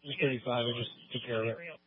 Just 35. I just took care of it.